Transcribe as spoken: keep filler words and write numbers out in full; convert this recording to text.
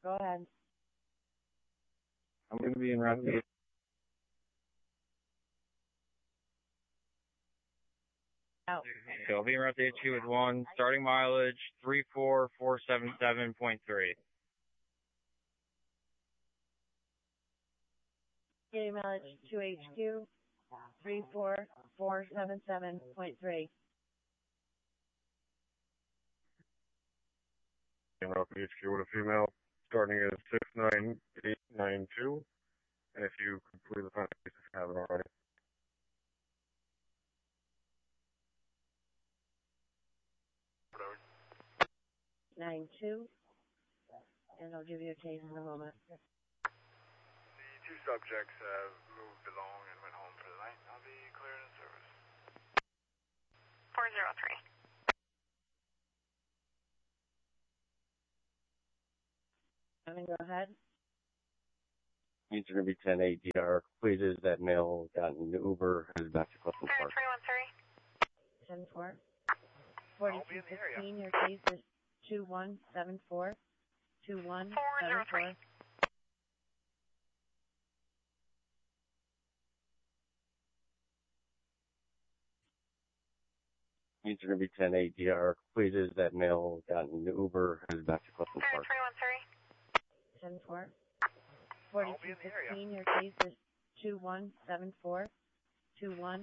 Go ahead. I'm going to be in route eight. Out. So I'll be in route eight two with one. Starting mileage three four four seven seven point three. Getting mileage to H Q three four four seven seven point three. In route H Q with a female starting at six nine eight nine two. And if you complete the final piece, if you haven't already. Nine two. And I'll give you a case in a moment. The two subjects have moved along and went home for the night. I'll be cleared in service. four zero three. I'm going to go ahead. Needs going to be ten eight D R. Completed. That male got an Uber, headed back to Clifton Park. three one three. ten four. forty-two sixteen, your case is two one seven four. two one seven four. Needs going to be ten eight D R. Completed. That male got an Uber, headed back to Clifton Park. three one three. ten four. forty-two sixteen, your case is two one seven four. two one